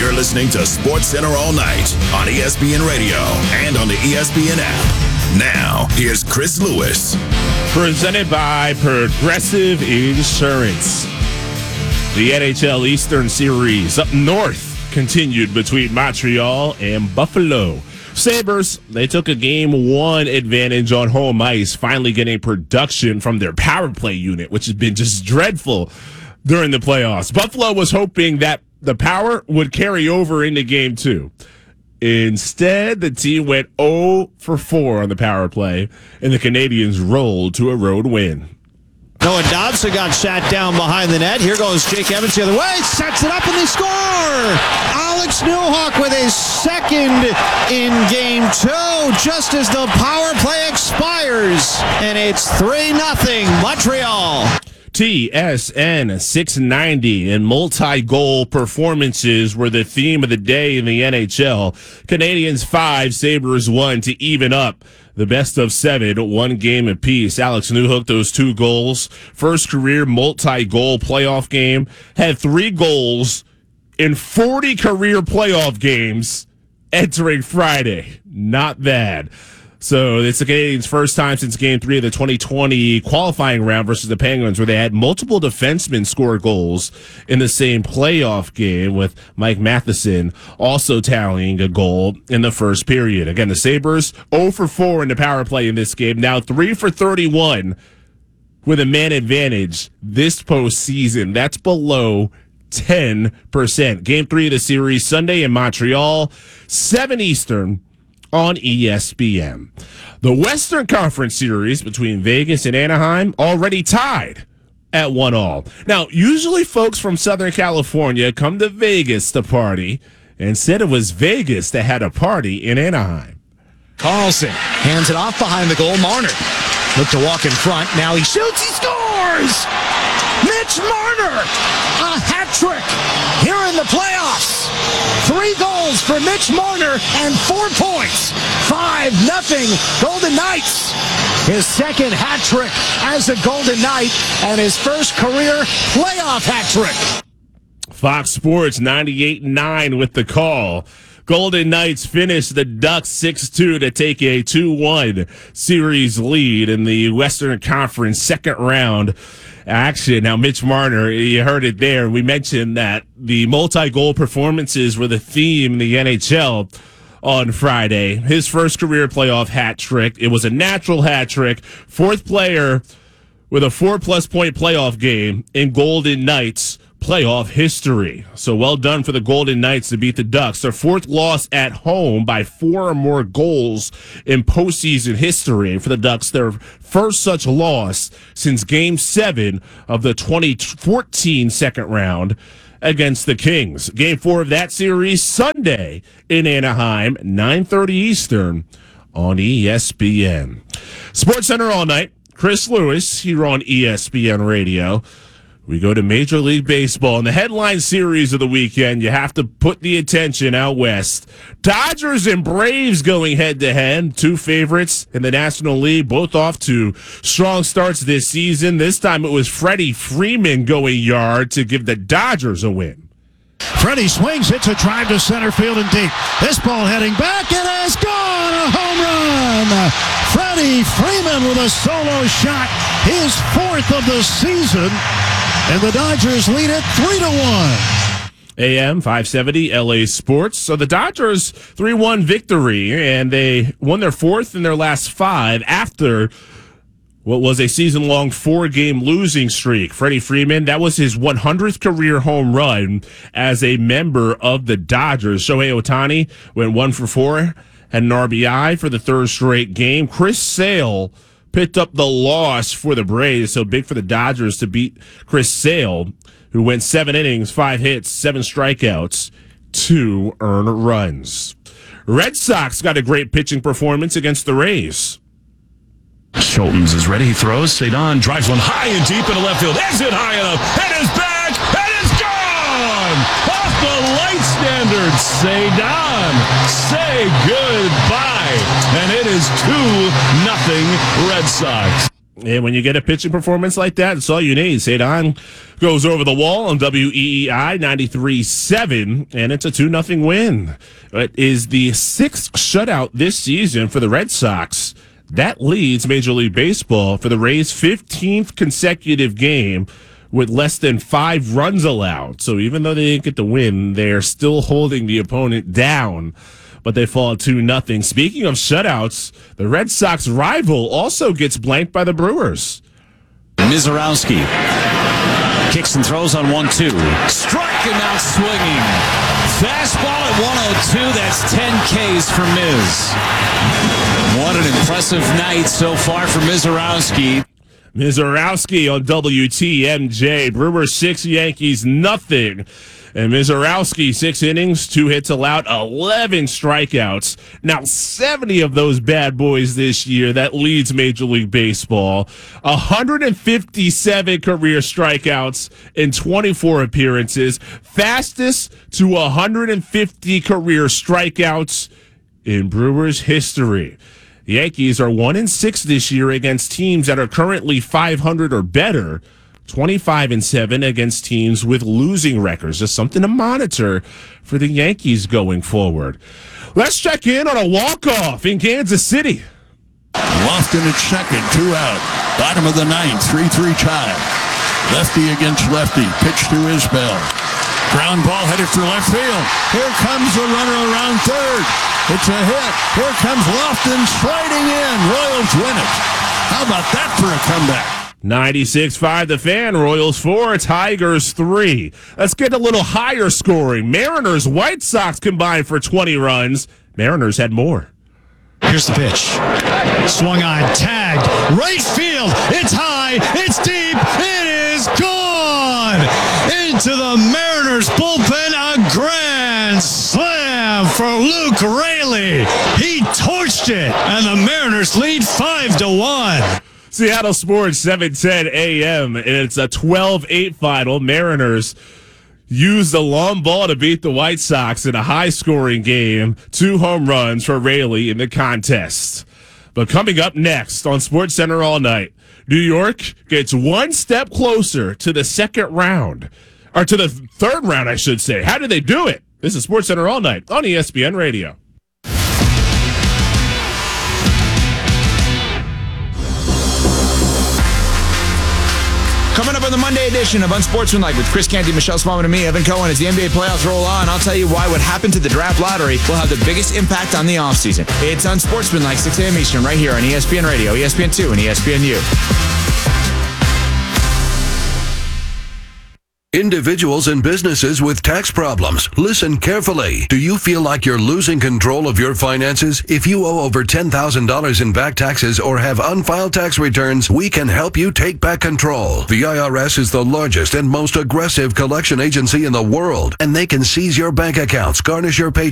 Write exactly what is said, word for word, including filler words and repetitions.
You're listening to Sports Center all night on E S P N Radio and on the E S P N app. Now, here's Chris Lewis. Presented by Progressive Insurance. The N H L Eastern Series up north continued between Montreal and Buffalo. Sabres, they took a game one advantage on home ice, finally getting production from their power play unit, which has been just dreadful during the playoffs. Buffalo was hoping that the power would carry over into game two. Instead, the team went oh for four on the power play, and the Canadiens rolled to a road win. Noah Dobson got sat down behind the net. Here goes Jake Evans the other way. Sets it up and they score. Alex Newhook with his second in game two, just as the power play expires. And it's three nothing Montreal. T S N six ninety and multi-goal performances were the theme of the day in the N H L. Canadiens five, Sabres one to even up the best of seven, one game apiece. Alex Newhook, those two goals. First career multi-goal playoff game. Had three goals in forty career playoff games entering Friday. Not bad. So it's the Canadiens' first time since Game three of the twenty twenty qualifying round versus the Penguins, where they had multiple defensemen score goals in the same playoff game, with Mike Matheson also tallying a goal in the first period. Again, the Sabres oh for four in the power play in this game, now three for thirty-one with a man advantage this postseason. That's below ten percent. Game three of the series, Sunday in Montreal, seven Eastern, on E S P N. The Western Conference Series between Vegas and Anaheim already tied at one all. Now, usually folks from Southern California come to Vegas to party. Instead, it was Vegas that had a party in Anaheim. Carlson hands it off behind the goal. Marner looked to walk in front. Now he shoots. He scores! Mitch Marner, a hat trick here in the playoffs. Three goals for Mitch Marner and four points. Five nothing Golden Knights. His second hat trick as a Golden Knight and his first career playoff hat trick. Fox Sports ninety-eight nine with the call. Golden Knights finished the Ducks six two to take a two one series lead in the Western Conference second round action. Now, Mitch Marner, you heard it there. We mentioned that the multi-goal performances were the theme in the N H L on Friday. His first career playoff hat trick. It was a natural hat trick. Fourth player with a four-plus point playoff game in Golden Knights playoff history. So well done for the Golden Knights to beat the Ducks. Their fourth loss at home by four or more goals in postseason history. For the Ducks, their first such loss since Game seven of the twenty fourteen second round against the Kings. Game four of that series, Sunday in Anaheim, nine thirty Eastern on E S P N. Sports Center all night. Chris Lewis here on E S P N Radio. We go to Major League Baseball. In the headline series of the weekend, you have to put the attention out west. Dodgers and Braves going head-to-head. Two favorites in the National League, both off to strong starts this season. This time it was Freddie Freeman going yard to give the Dodgers a win. Freddie swings, hits a drive to center field and deep. This ball heading back, it has gone, a home run. Freddie Freeman with a solo shot, his fourth of the season, and the Dodgers lead it three to one. A M five seventy L A Sports. So the Dodgers three one victory, and they won their fourth in their last five after what was a season-long four-game losing streak. Freddie Freeman, that was his one hundredth career home run as a member of the Dodgers. Shohei Ohtani went one for four, had an R B I for the third straight game. Chris Sale picked up the loss for the Braves, so big for the Dodgers to beat Chris Sale, who went seven innings, five hits, seven strikeouts, two earned runs. Red Sox got a great pitching performance against the Rays. Schultens is ready. He throws. Cedon drives one high and deep into left field. Is it high enough? It is back. It is gone. Off the light standard. Cedon, say goodbye. And it is two nothing Red Sox. And when you get a pitching performance like that, it's all you need. Cedon goes over the wall on W E E I ninety-three point seven, and it's a two nothing win. It is the sixth shutout this season for the Red Sox. That leads Major League Baseball for the Rays' fifteenth consecutive game with less than five runs allowed. So even though they didn't get the win, they're still holding the opponent down, but they fall two nothing. Speaking of shutouts, the Red Sox rival also gets blanked by the Brewers. Mizorowski kicks and throws on one two. Striking out swinging. Fastball at one oh two. That's ten Ks for Miz. What an impressive night so far for Mizorowski. Mizorowski on W T M J. Brewers six, Yankees nothing. And Mizorowski, six innings, two hits allowed, eleven strikeouts. Now, seventy of those bad boys this year. That leads Major League Baseball. one hundred fifty-seven career strikeouts in twenty-four appearances. Fastest to one hundred fifty career strikeouts in Brewers history. The Yankees are one and six this year against teams that are currently five hundred or better. twenty-five and seven against teams with losing records. Just something to monitor for the Yankees going forward. Let's check in on a walk-off in Kansas City. Lofton at second, two out. Bottom of the ninth, three three tie. Lefty against lefty. Pitch to Isbell. Ground ball headed for left field. Here comes the runner around third. It's a hit. Here comes Lofton sliding in. Royals win it. How about that for a comeback? ninety-six five The Fan. Royals four, Tigers three. Let's get a little higher scoring. Mariners, White Sox combined for twenty runs. Mariners had more. Here's the pitch. Swung on, tagged, right field. It's high, it's deep, it is gone! Into the Mariners bullpen, a grand slam for Luke Raley. He torched it, and the Mariners lead five to one. Seattle Sports, seven ten a.m., and it's a twelve eight final. Mariners used the long ball to beat the White Sox in a high-scoring game. Two home runs for Raley in the contest. But coming up next on SportsCenter All Night, New York gets one step closer to the second round. Or to the third round, I should say. How did they do it? This is SportsCenter All Night on E S P N Radio. Coming up on the Monday edition of Unsportsmanlike with Chris Canty, Michelle Smallman, and me, Evan Cohen, as the N B A playoffs roll on. I'll tell you why what happened to the draft lottery will have the biggest impact on the offseason. It's Unsportsmanlike, six a.m. Eastern, right here on E S P N Radio, E S P N two, and E S P N U. Individuals and businesses with tax problems, listen carefully. Do you feel like you're losing control of your finances? If you owe over ten thousand dollars in back taxes or have unfiled tax returns, we can help you take back control. The I R S is the largest and most aggressive collection agency in the world, and they can seize your bank accounts, garnish your pay